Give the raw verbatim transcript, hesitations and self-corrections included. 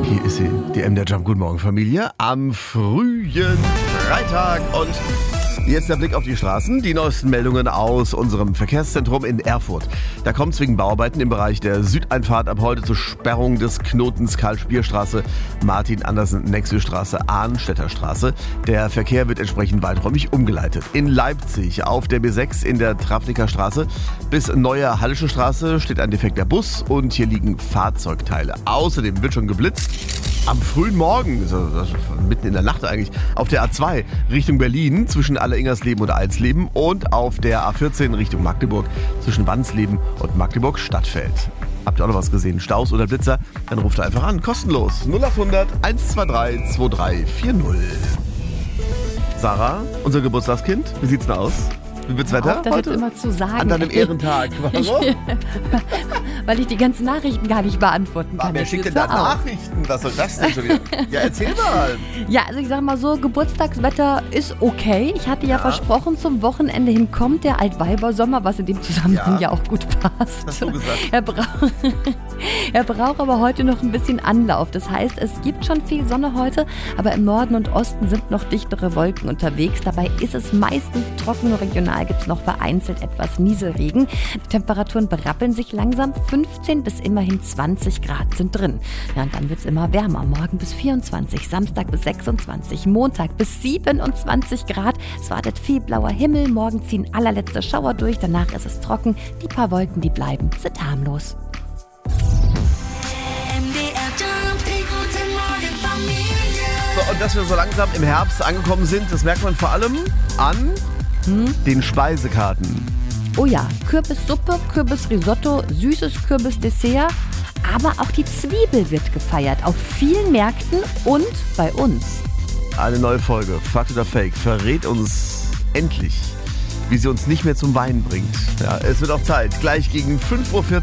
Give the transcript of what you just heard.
Hier ist sie, die M der Jump. Guten Morgen, Familie. Am frühen Freitag und jetzt der Blick auf die Straßen. Die neuesten Meldungen aus unserem Verkehrszentrum in Erfurt. Da kommt es wegen Bauarbeiten im Bereich der Südeinfahrt ab heute zur Sperrung des Knotens Karl-Spier-Straße, Martin-Andersen-Nexö-Straße, Arnstädter Straße. Der Verkehr wird entsprechend weiträumig umgeleitet. In Leipzig auf der B sechs in der Travniker Straße bis Neue Hallische Straße steht ein defekter Bus und hier liegen Fahrzeugteile. Außerdem wird schon geblitzt. Am frühen Morgen, also mitten in der Nacht eigentlich, auf der A zwei Richtung Berlin zwischen Alleringersleben und Alsleben und auf der A vierzehn Richtung Magdeburg zwischen Wansleben und Magdeburg-Stadtfeld. Habt ihr auch noch was gesehen? Staus oder Blitzer? Dann ruft einfach an. Kostenlos. null acht hundert eins zwei drei zwei drei vier null. Sarah, unser Geburtstagskind, wie sieht's denn aus? Wie wird's Wetter auf, das heute? Jetzt immer zu sagen. An deinem Ehrentag. Warum? Weil ich die ganzen Nachrichten gar nicht beantworten kann. Wer Jetzt schickt denn hör da auf. Nachrichten? Was soll das denn schon wieder? Ja, erzähl mal. Ja, also ich sag mal so, Geburtstagswetter ist okay. Ich hatte ja, Ja. versprochen, zum Wochenende hin kommt der Altweibersommer, was in dem Zusammenhang Ja. ja, auch gut passt. Hast du gesagt. Er, braucht, er braucht aber heute noch ein bisschen Anlauf. Das heißt, es gibt schon viel Sonne heute, aber im Norden und Osten sind noch dichtere Wolken unterwegs. Dabei ist es meistens trocken, nur regional gibt es noch vereinzelt etwas Nieselregen. Die Temperaturen berappeln sich langsam. fünfzehn bis immerhin zwanzig Grad sind drin. Ja, und dann wird es immer wärmer. Morgen bis vierundzwanzig, Samstag bis sechsundzwanzig, Montag bis siebenundzwanzig Grad. Es wartet viel blauer Himmel. Morgen ziehen allerletzte Schauer durch. Danach ist es trocken. Die paar Wolken, die bleiben, sind harmlos. M D R Jump, die gute Morgen Familie. So, und dass wir so langsam im Herbst angekommen sind, das merkt man vor allem an den Speisekarten. Oh ja, Kürbissuppe, Kürbisrisotto, süßes Kürbisdessert. Aber auch die Zwiebel wird gefeiert. Auf vielen Märkten und bei uns. Eine neue Folge, Fakt oder Fake, verrät uns endlich, wie sie uns nicht mehr zum Weinen bringt. Ja, es wird auch Zeit. Gleich gegen fünf Uhr vierzig